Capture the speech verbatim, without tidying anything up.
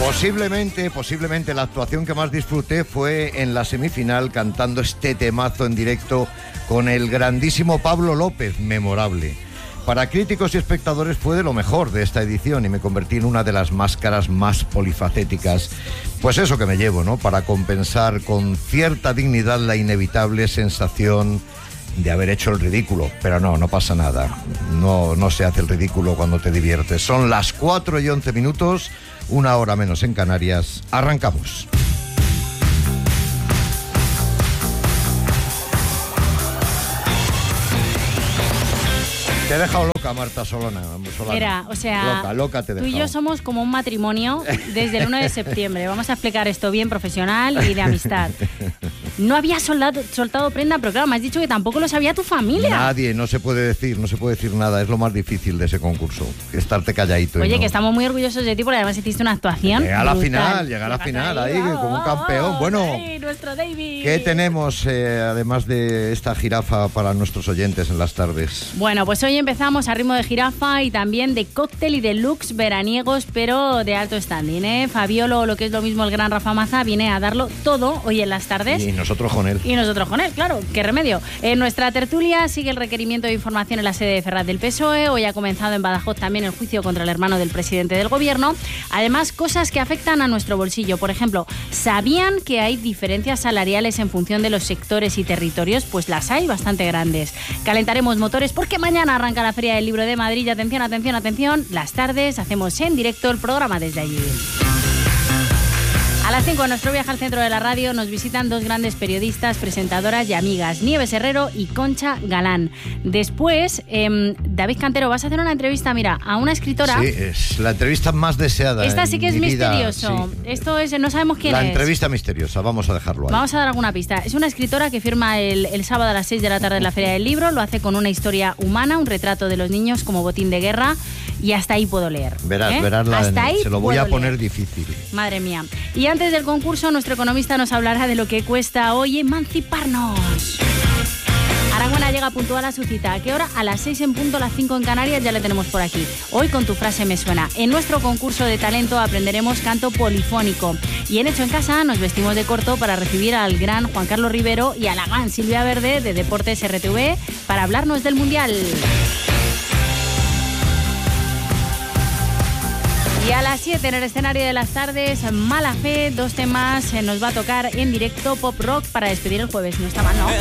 Posiblemente, posiblemente la actuación que más disfruté fue en la semifinal cantando este temazo en directo con el grandísimo Pablo López, memorable. Para críticos y espectadores fue de lo mejor de esta edición y me convertí en una de las máscaras más polifacéticas. Pues eso que me llevo, ¿no? Para compensar con cierta dignidad la inevitable sensación de haber hecho el ridículo. Pero no, no pasa nada. No, no se hace el ridículo cuando te diviertes. Son las cuatro y once minutos, una hora menos en Canarias. Arrancamos. Te he dejado loca, Marta Solana. Solana. Era, o sea, loca, loca te he tú dejado. y yo somos como un matrimonio desde el uno de septiembre. Vamos a explicar esto bien profesional y de amistad. No había soldado, soltado prenda, pero claro, me has dicho que tampoco lo sabía tu familia. Nadie, no se puede decir, no se puede decir nada. Es lo más difícil de ese concurso, estarte calladito. Oye, y no. que estamos muy orgullosos de ti porque además hiciste una actuación Llega a la brutal. final, llega a la final, ahí, vamos, como un campeón. Bueno, ¡ay, nuestro David! ¿qué tenemos, eh, además de esta jirafa para nuestros oyentes en las tardes? Bueno, pues hoy empezamos a ritmo de jirafa y también de cóctel y de looks veraniegos, pero de alto standing, ¿eh? Fabiolo, o lo que es lo mismo el gran Rafa Maza, viene a darlo todo hoy en las tardes. Y nosotros con él. Y nosotros con él, claro, qué remedio. En nuestra tertulia sigue el requerimiento de información en la sede de Ferraz del P S O E. Hoy ha comenzado en Badajoz también el juicio contra el hermano del presidente del gobierno. Además, cosas que afectan a nuestro bolsillo. Por ejemplo, ¿sabían que hay diferencias salariales en función de los sectores y territorios? Pues las hay bastante grandes. Calentaremos motores porque mañana arranca la Feria del Libro de Madrid. Y atención, atención, atención, las tardes hacemos en directo el programa desde allí. A las cinco, en nuestro viaje al centro de la radio, nos visitan dos grandes periodistas, presentadoras y amigas, Nieves Herrero y Concha Galán. Después, eh, David Cantero, vas a hacer una entrevista, mira, a una escritora. Sí, es la entrevista más deseada. Esta sí que es en mi vida, misterioso. sí. Esto es, no sabemos quién la es. La entrevista misteriosa, vamos a dejarlo ahí. Vamos a dar alguna pista. Es una escritora que firma el, el sábado a las seis de la tarde en la Feria del Libro. Lo hace con una historia humana, un retrato de los niños como botín de guerra. Y hasta ahí puedo leer. Verás, ¿eh? verás la hasta ahí se lo voy a poner leer. difícil. Madre mía. Y antes del concurso, nuestro economista nos hablará de lo que cuesta hoy emanciparnos. Arangüena llega puntual a su cita. ¿A qué hora? A las seis en punto, a las cinco en Canarias, ya le tenemos por aquí. Hoy con tu frase me suena. En nuestro concurso de talento aprenderemos canto polifónico. Y en Hecho en Casa nos vestimos de corto para recibir al gran Juan Carlos Rivero y a la gran Silvia Verde de Deportes R T V para hablarnos del Mundial. Y a las siete en el escenario de las tardes, Mala Fe, dos temas, nos va a tocar en directo pop rock para despedir el jueves. No está mal, ¿no?